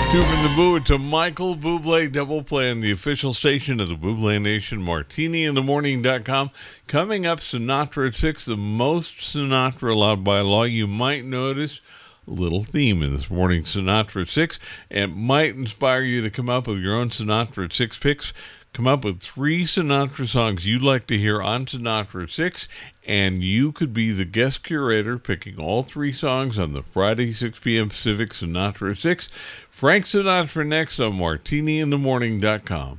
Two from the Boo to Michael Bublé Double Play on the official station of the Bublé Nation, MartiniInTheMorning.com. Coming up, Sinatra at 6, the most Sinatra allowed by law. You might notice a little theme in this morning's Sinatra at 6, and might inspire you to come up with your own Sinatra at 6 picks. Come up with 3 Sinatra songs you'd like to hear on Sinatra at 6, and you could be the guest curator picking all 3 songs on the Friday 6 p.m. Pacific Sinatra at 6. Frank Sinatra next on MartiniInTheMorning.com.